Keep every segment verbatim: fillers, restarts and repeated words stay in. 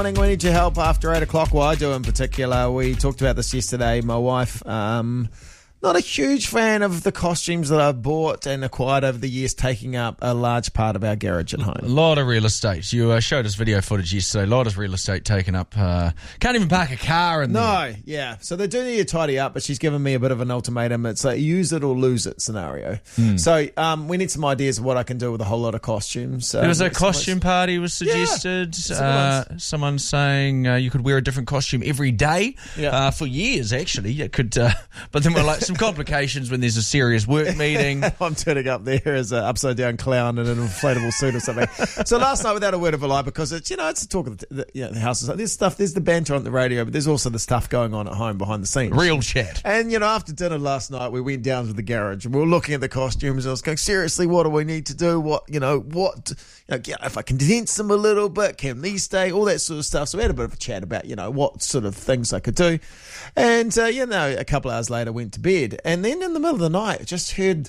We need your help after eight o'clock. Well, I do in particular. We talked about this yesterday. My wife, um, not a huge fan of the costumes that I've bought and acquired over the years, taking up a large part of our garage at home. A lot of real estate. You uh, showed us video footage yesterday. A lot of real estate taken up. Uh, can't even park a car in there. No, yeah. So they do need to tidy up, but she's given me a bit of an ultimatum. It's a use it or lose it scenario. Mm. So um, we need some ideas of what I can do with a whole lot of costumes. There was um, a costume party was suggested. Yeah, uh, someone saying uh, you could wear a different costume every day yeah. uh, for years, actually. It could, uh, but then we're like some complications when there's a serious work meeting. I'm turning up there as an upside-down clown in an inflatable suit or something. So last night, without a word of a lie, because it's, you know, it's the talk of the, the, you know, the house. There's stuff, there's the banter on the radio, but there's also the stuff going on at home behind the scenes. Real chat. And, you know, after dinner last night, we went down to the garage and we were looking at the costumes and I was going, seriously, what do we need to do? What, you know, what, you know, if I condense them a little bit, can these stay? All that sort of stuff. So we had a bit of a chat about, you know, what sort of things I could do. And, uh, you know, a couple hours later, went to bed. And then in the middle of the night, I just heard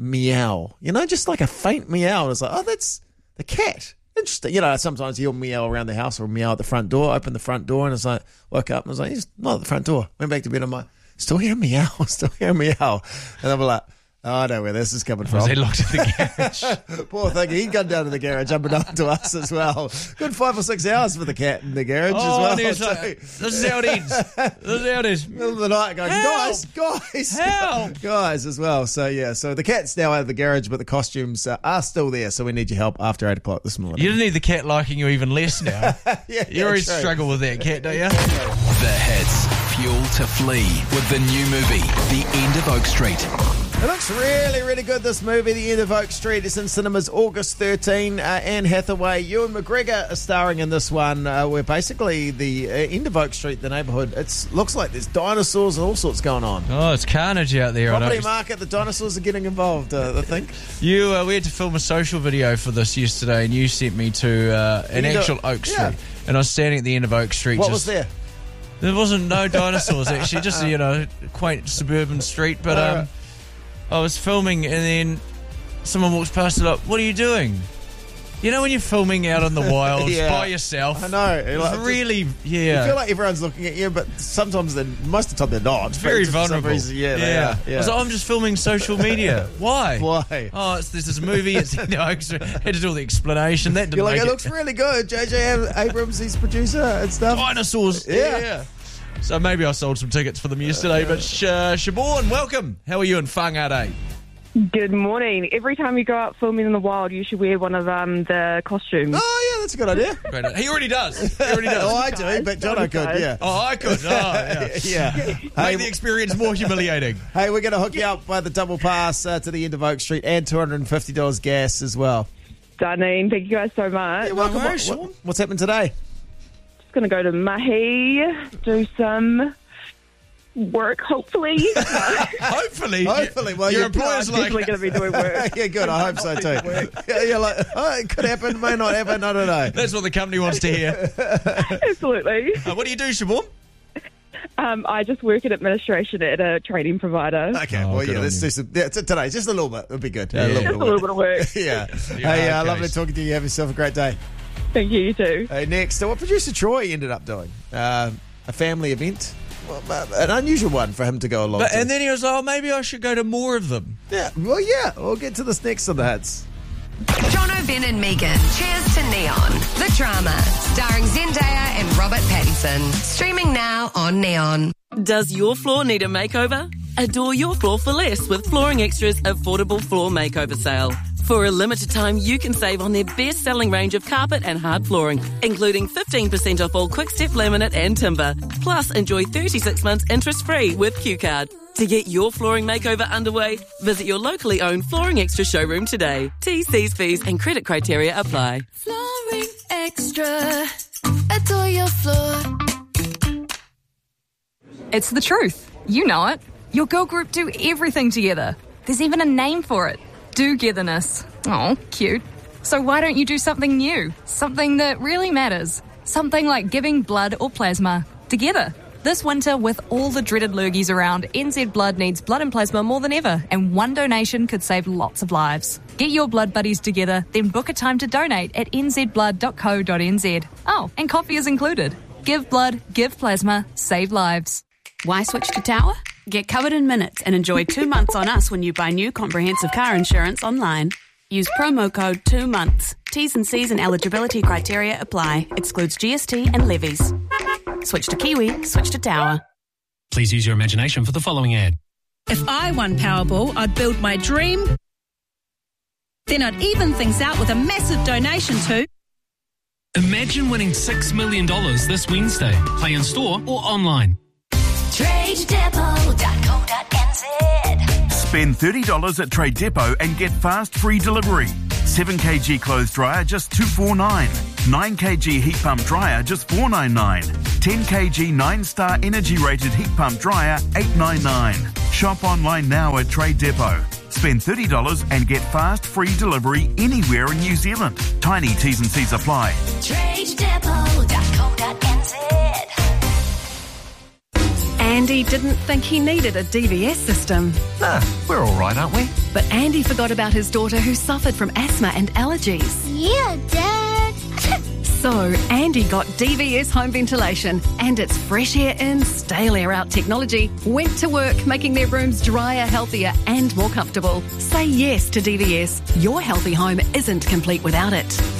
meow, you know, just like a faint meow. And I was like, oh, that's the cat. Interesting. You know, sometimes you'll meow around the house or meow at the front door, open the front door. And it's like, woke up and I was like, he's not at the front door. Went back to bed. I'm like, still hear meow, still hear meow. And I'm like, oh, I know where this is coming from. Was he locked in the garage? Poor thing. He'd gone down to the garage, unbeknown to us as well. Good five or six hours for the cat in the garage oh, as well. And so, like, this is how it ends. This is how it is. Middle of the night going, Help! guys, guys. Help! Guys as well. So, yeah. So the cat's now out of the garage, but the costumes uh, are still there. So we need your help after eight o'clock this morning. You don't need the cat liking you even less now. yeah, You already true. struggle with that cat, don't you? The hits. Fuel to flee with the new movie, The End of Oak Street. It looks really, really good, this movie, The End of Oak Street. It's in cinemas August thirteenth. Uh, Anne Hathaway, Ewan McGregor are starring in this one, uh, where basically the uh, end of Oak Street, the neighbourhood, it looks like there's dinosaurs and all sorts going on. Oh, it's carnage out there. Property I know. market, the dinosaurs are getting involved, uh, I think. You, uh, we had to film a social video for this yesterday, and you sent me to uh, an You actual know- Oak Street. yeah. And I was standing at the end of Oak Street. What just, was there? There wasn't no dinosaurs, actually, just, you know, quaint suburban street. But um, Alright. I was filming, and then someone walks past and like, what are you doing? You know when you're filming out in the wild Yeah. by yourself? I know. It's Like, just- really, yeah. You feel like everyone's looking at you, but sometimes, they're, most of the time, they're not. It's very For some vulnerable. reason, yeah, they are. I Yeah. was like, I'm just filming social media. Why? Why? Oh, it's this is a movie. It's you know, Oak Street. Had to do all the explanation. That didn't You're like, make it looks really good. J J Abrams, he's producer and stuff. dinosaurs. Yeah. So maybe I sold some tickets for them yesterday. But Sh- uh, Siobhan, welcome. How are you in Whangarei? Good morning. Every time you go out filming in the wild, you should wear one of um, the costumes. Oh, yeah, that's a good idea. Great. He already does. He already does. Oh, I do, but Jono could, yeah. Oh, I could. Oh, yeah. yeah. Make Hey, the experience more humiliating. hey, we're going to hook you up by the double pass uh, to the end of Oak Street and two hundred fifty dollars gas as well. Stunning. Thank you guys so much. You're welcome. No worries, What- Sean. what- what's happening today? Just going to go to Mahi, do some work, hopefully. Hopefully. Hopefully, well, your you're employer's like, Definitely going to be doing work. yeah, good. I hope so too. Yeah, you're like, oh, it could happen, may not happen. I don't know. that's what the company wants to hear. Absolutely. Uh, what do you do, Siobhan? Um, I just work in administration at a training provider. Okay, Oh, well, good yeah, on let's you. do some. Yeah, t- today, just a little bit would be good. Yeah. A little Just a bit little of bit work. of work. yeah. Yeah, Hey, uh, okay. lovely talking to you. Have yourself a great day. Thank you, you too. Hey, next, so what producer Troy ended up doing? Uh, a family event. Well, uh, an unusual one for him to go along But, to. and then he was like, oh, maybe I should go to more of them. yeah, well, yeah, we'll get to this next on the hits. Jono, Ben and Megan. Cheers to Neon. The drama. Starring Zendaya and Robert Pattinson. Streaming now on Neon. Does your floor need a makeover? Adore your floor for less with Flooring Extra's affordable floor makeover sale. For a limited time, you can save on their best-selling range of carpet and hard flooring, including fifteen percent off all Quick-Step laminate and timber. Plus, enjoy thirty-six months interest-free with Q Card. To get your flooring makeover underway, visit your locally owned Flooring Extra showroom today. T's, C's, fees and credit criteria apply. Flooring Extra. Adore your floor. It's the truth. You know it. Your girl group do everything together. There's even a name for it. Do-getherness. Oh, cute. So why don't you do something new? Something that really matters. Something like giving blood or plasma together. This winter, with all the dreaded lurgies around, N Z Blood needs blood and plasma more than ever, and one donation could save lots of lives. Get Get your blood buddies together, then book a time to donate at n z blood dot co dot n z. Oh, and coffee is included. Give blood, give plasma, save lives. Why switch to Tower? Get covered in minutes and enjoy two months on us when you buy new comprehensive car insurance online. Use promo code two months. T's and C's and eligibility criteria apply. Excludes G S T and levies. Switch to Kiwi, switch to Tower. Please use your imagination for the following ad. If I won Powerball, I'd build my dream. Then I'd even things out with a massive donation to... Imagine winning six million dollars this Wednesday. Play in store or online. trade depot dot co dot n z. Spend thirty dollars at Trade Depot and get fast free delivery. seven kilogram clothes dryer just two hundred forty-nine dollars. nine kilogram heat pump dryer just four hundred ninety-nine dollars. ten kilogram nine star energy rated heat pump dryer eight hundred ninety-nine dollars. Shop online now at Trade Depot. Spend thirty dollars and get fast free delivery anywhere in New Zealand. Tiny T's and C's apply. trade depot dot co dot n z. Andy didn't think he needed a D V S system. Nah, we're all right, aren't we? But Andy forgot about his daughter who suffered from asthma and allergies. Yeah, Dad. So Andy got D V S home ventilation and its fresh air in, stale air out technology went to work making their rooms drier, healthier and more comfortable. Say yes to D V S. Your healthy home isn't complete without it.